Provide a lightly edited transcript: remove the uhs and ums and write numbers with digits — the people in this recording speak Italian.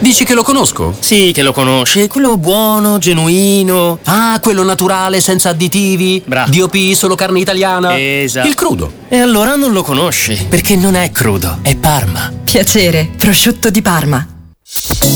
Dici che lo conosco? Sì, che lo conosci, è quello buono, genuino. Ah, quello naturale, senza additivi. Bravo. DOP, solo carne italiana. Esatto. Il crudo. E allora non lo conosci, perché non è crudo, è Parma. Piacere, prosciutto di Parma.